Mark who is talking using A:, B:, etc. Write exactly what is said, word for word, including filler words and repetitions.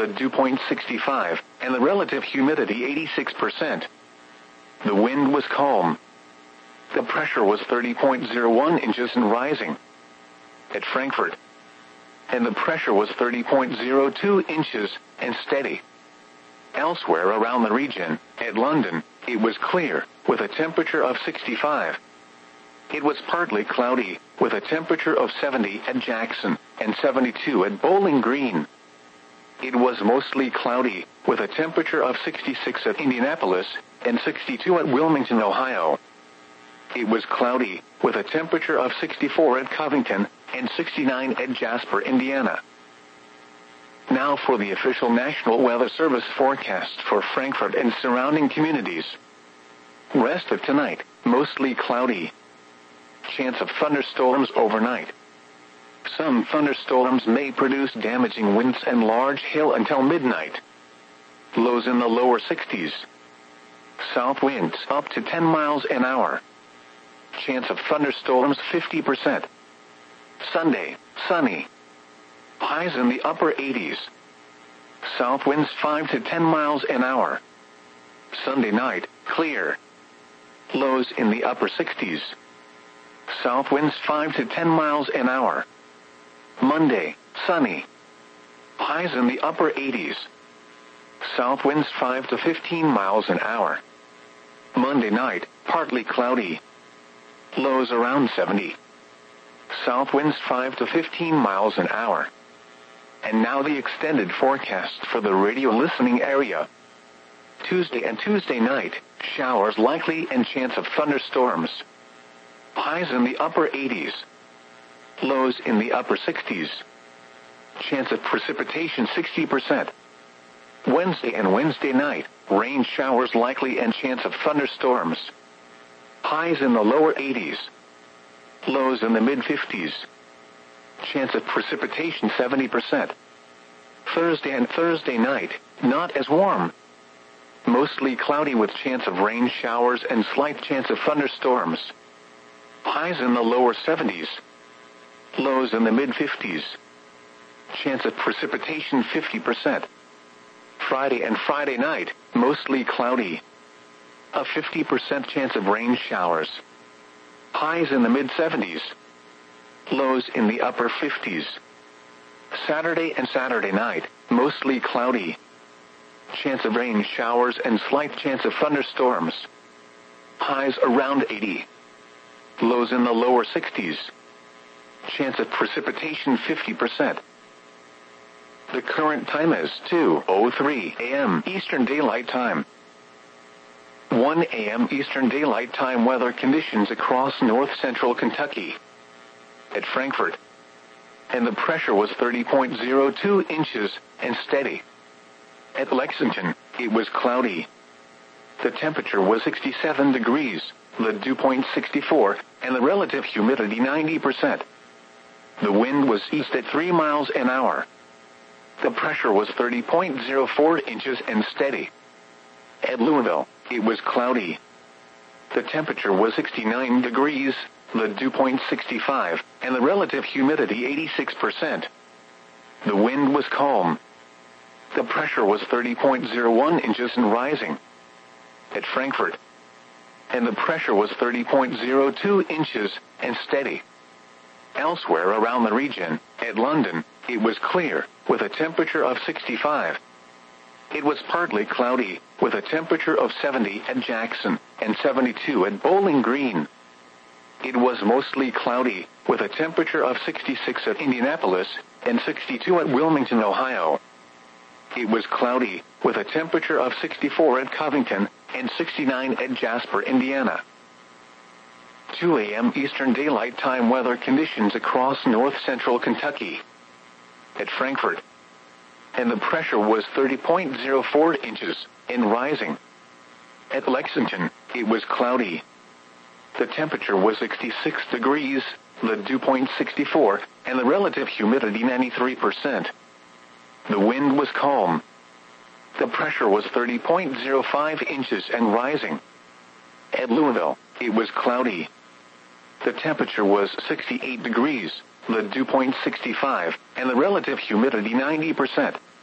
A: the dew point sixty-five, and the relative humidity eighty-six percent. The wind was calm. The pressure was thirty point zero one inches and rising at Frankfurt, and the pressure was thirty point zero two inches and steady. Elsewhere around the region, at London, it was clear, with a temperature of sixty-five. It was partly cloudy, with a temperature of seventy at Jackson, and seventy-two at Bowling Green. It was mostly cloudy, with a temperature of sixty-six at Indianapolis, and sixty-two at Wilmington, Ohio. It was cloudy, with a temperature of sixty-four at Covington, and sixty-nine at Jasper, Indiana. Now for the official National Weather Service forecast for Frankfurt and surrounding communities. Rest of tonight, mostly cloudy. Chance of thunderstorms overnight. Some thunderstorms may produce damaging winds and large hail until midnight. Lows in the lower sixties. South winds up to ten miles an hour. Chance of thunderstorms fifty percent. Sunday, sunny. Highs in the upper eighties. South winds five to ten miles an hour. Sunday night, clear. Lows in the upper sixties. South winds five to ten miles an hour. Monday, sunny. Highs in the upper eighties. South winds five to fifteen miles an hour. Monday night, partly cloudy. Lows around seventy. South winds five to fifteen miles an hour. And now the extended forecast for the radio listening area. Tuesday and Tuesday night, showers likely and chance of thunderstorms. Highs in the upper eighties. Lows in the upper sixties. Chance of precipitation sixty percent. Wednesday and Wednesday night, rain showers likely and chance of thunderstorms. Highs in the lower eighties. Lows in the mid-fifties. Chance of precipitation seventy percent. Thursday and Thursday night, not as warm. Mostly cloudy with chance of rain showers and slight chance of thunderstorms. Highs in the lower seventies. Lows in the mid-fifties. Chance of precipitation fifty percent. Friday and Friday night, mostly cloudy. A fifty percent chance of rain showers. Highs in the mid-seventies. Lows in the upper fifties. Saturday and Saturday night, mostly cloudy. Chance of rain showers and slight chance of thunderstorms. Highs around eighty. Lows in the lower sixties. Chance of precipitation fifty percent. The current time is two oh three a.m. Eastern Daylight Time. one a.m. Eastern Daylight Time weather conditions across north-central Kentucky. At Frankfurt. And the pressure was thirty point zero two inches and steady. At Lexington, it was cloudy. The temperature was sixty-seven degrees, the dew point sixty-four, and the relative humidity ninety percent. The wind was east at three miles an hour. The pressure was thirty point zero four inches and steady. At Louisville, it was cloudy. The temperature was sixty-nine degrees, the dew point sixty-five, and the relative humidity eighty-six percent. The wind was calm. The pressure was thirty point zero one inches and rising at Frankfurt. And the pressure was thirty point zero two inches and steady. Elsewhere around the region, at London, it was clear, with a temperature of sixty-five. It was partly cloudy, with a temperature of seventy at Jackson, and seventy-two at Bowling Green. It was mostly cloudy, with a temperature of sixty-six at Indianapolis, and sixty-two at Wilmington, Ohio. It was cloudy, with a temperature of sixty-four at Covington, and sixty-nine at Jasper, Indiana. two a.m. Eastern Daylight Time weather conditions across north-central Kentucky. At Frankfurt. And the pressure was thirty point zero four inches, and rising. At Lexington, it was cloudy. The temperature was sixty-six degrees, the dew point sixty-four, and the relative humidity ninety-three percent. The wind was calm. The pressure was thirty point zero five inches and rising. At Louisville, it was cloudy. The temperature was sixty-eight degrees, the dew point sixty-five, and the relative humidity ninety percent.